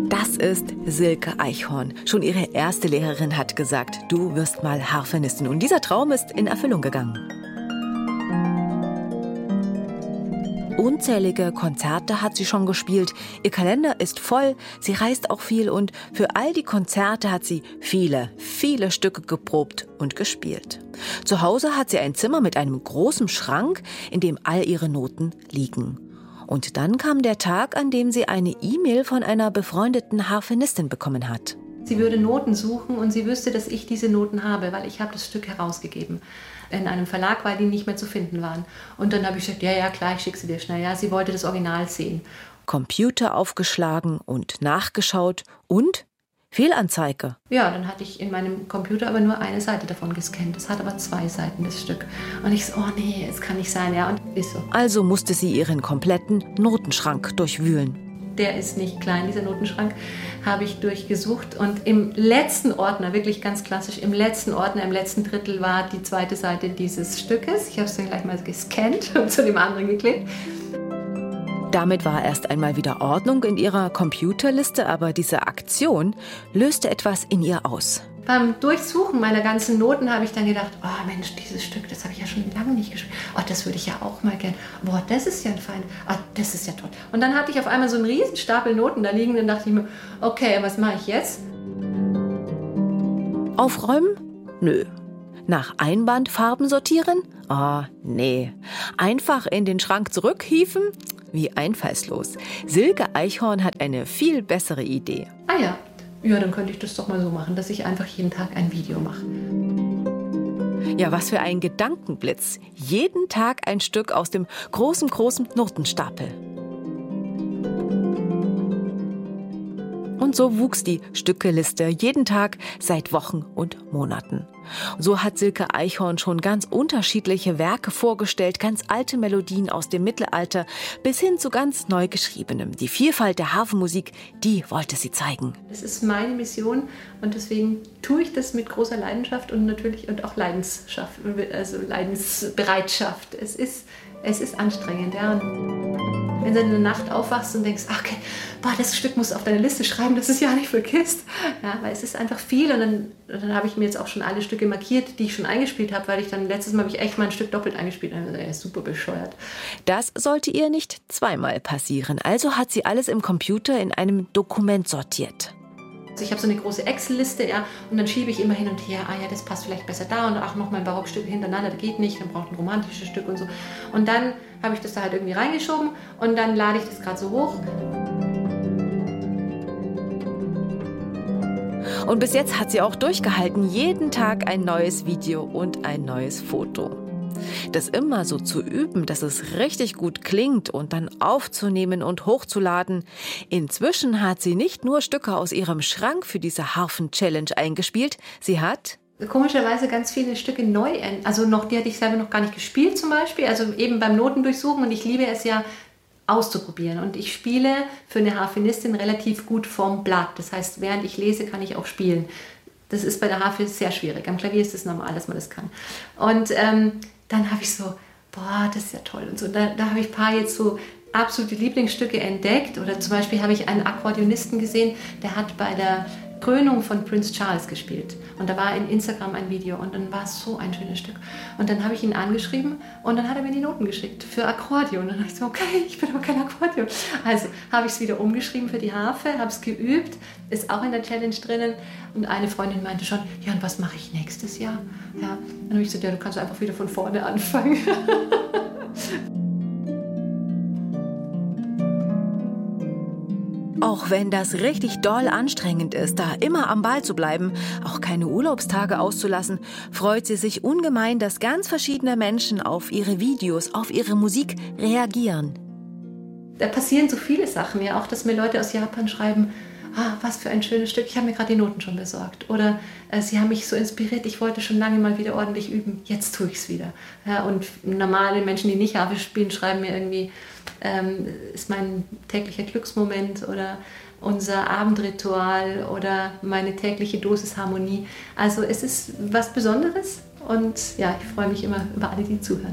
Das ist Silke Eichhorn. Schon ihre erste Lehrerin hat gesagt, du wirst mal Harfenistin. Und dieser Traum ist in Erfüllung gegangen. Unzählige Konzerte hat sie schon gespielt. Ihr Kalender ist voll, sie reist auch viel und für all die Konzerte hat sie viele, viele Stücke geprobt und gespielt. Zu Hause hat sie ein Zimmer mit einem großen Schrank, in dem all ihre Noten liegen. Und dann kam der Tag, an dem sie eine E-Mail von einer befreundeten Harfenistin bekommen hat. Sie würde Noten suchen und sie wüsste, dass ich diese Noten habe, weil ich habe das Stück herausgegeben in einem Verlag, weil die nicht mehr zu finden waren. Und dann habe ich gesagt, ja, klar, ich schicke sie dir schnell. Ja, sie wollte das Original sehen. Computer aufgeschlagen und nachgeschaut und Fehlanzeige. Ja, dann hatte ich in meinem Computer aber nur eine Seite davon gescannt. Das hat aber 2 Seiten, das Stück. Und ich so, oh nee, es kann nicht sein. Ja, und ist so. Also musste sie ihren kompletten Notenschrank durchwühlen. Der ist nicht klein, dieser Notenschrank, habe ich durchgesucht. Und im letzten Ordner, wirklich ganz klassisch, im letzten Ordner, im letzten Drittel war die 2. Seite dieses Stückes. Ich habe es dann gleich mal gescannt und zu dem anderen geklebt. Damit war erst einmal wieder Ordnung in ihrer Computerliste, aber diese Aktion löste etwas in ihr aus. Beim Durchsuchen meiner ganzen Noten habe ich dann gedacht, oh Mensch, dieses Stück, das habe ich ja schon lange nicht gespielt. Oh, das würde ich ja auch mal gern. Boah, das ist ja ein Feind. Oh, das ist ja toll. Und dann hatte ich auf einmal so einen riesen Stapel Noten da liegen und dann dachte ich mir, okay, was mache ich jetzt? Aufräumen? Nö. Nach Einbandfarben sortieren? Ah, nee. Einfach in den Schrank zurückhieven? Wie einfallslos. Silke Eichhorn hat eine viel bessere Idee. Ah ja. Ja, dann könnte ich das doch mal so machen, dass ich einfach jeden Tag ein Video mache. Ja, was für ein Gedankenblitz. Jeden Tag ein Stück aus dem großen Notenstapel. Und so wuchs die Stückeliste jeden Tag seit Wochen und Monaten. So hat Silke Eichhorn schon ganz unterschiedliche Werke vorgestellt, ganz alte Melodien aus dem Mittelalter bis hin zu ganz neu geschriebenem. Die Vielfalt der Hafenmusik, die wollte sie zeigen. Das ist meine Mission und deswegen tue ich das mit großer Leidenschaft und natürlich und auch Leidenschaft, also Leidensbereitschaft. Es ist anstrengend, ja. Und wenn du in der Nacht aufwachst und denkst, okay, boah, das Stück musst du auf deine Liste schreiben, dass du es ja nicht vergisst. Ja, weil es ist einfach viel und dann habe ich mir jetzt auch schon alle Stücke markiert, die ich schon eingespielt habe, weil ich dann letztes Mal habe ich echt mal ein Stück doppelt eingespielt. Das ist super bescheuert. Das sollte ihr nicht zweimal passieren. Also hat sie alles im Computer in einem Dokument sortiert. Ich habe so eine große Excel-Liste, ja, und dann schiebe ich immer hin und her, ja, das passt vielleicht besser da und ach, noch mal ein Barockstück hintereinander, das geht nicht, dann braucht ein romantisches Stück und so. Und dann habe ich das da halt irgendwie reingeschoben und dann lade ich das gerade so hoch. Und bis jetzt hat sie auch durchgehalten, jeden Tag ein neues Video und ein neues Foto. Das immer so zu üben, dass es richtig gut klingt und dann aufzunehmen und hochzuladen. Inzwischen hat sie nicht nur Stücke aus ihrem Schrank für diese Harfen-Challenge eingespielt, sie hat komischerweise ganz viele Stücke neu, also noch, die hatte ich selber noch gar nicht gespielt zum Beispiel, also eben beim Notendurchsuchen und ich liebe es ja auszuprobieren und ich spiele für eine Harfenistin relativ gut vom Blatt, das heißt, während ich lese, kann ich auch spielen. Das ist bei der Harfe sehr schwierig, am Klavier ist es normal, dass man das kann. Und dann habe ich so, boah, das ist ja toll und so, da habe ich ein paar jetzt so absolute Lieblingsstücke entdeckt oder zum Beispiel habe ich einen Akkordeonisten gesehen, der hat bei der Krönung von Prince Charles gespielt. Und da war in Instagram ein Video und dann war es so ein schönes Stück. Und dann habe ich ihn angeschrieben und dann hat er mir die Noten geschickt für Akkordeon. Und dann habe ich so, okay, ich bin aber kein Akkordeon. Also habe ich es wieder umgeschrieben für die Harfe, habe es geübt, ist auch in der Challenge drinnen. Und eine Freundin meinte schon, ja, und was mache ich nächstes Jahr? Ja, dann habe ich gesagt, ja, du kannst einfach wieder von vorne anfangen. Auch wenn das richtig doll anstrengend ist, da immer am Ball zu bleiben, auch keine Urlaubstage auszulassen, freut sie sich ungemein, dass ganz verschiedene Menschen auf ihre Videos, auf ihre Musik reagieren. Da passieren so viele Sachen, ja, auch dass mir Leute aus Japan schreiben, was für ein schönes Stück, ich habe mir gerade die Noten schon besorgt. Oder sie haben mich so inspiriert, ich wollte schon lange mal wieder ordentlich üben, jetzt tue ich es wieder. Ja, und normale Menschen, die nicht Harfe spielen, schreiben mir irgendwie, ist mein täglicher Glücksmoment oder unser Abendritual oder meine tägliche Dosis Harmonie. Also es ist was Besonderes und ja, ich freue mich immer über alle, die zuhören.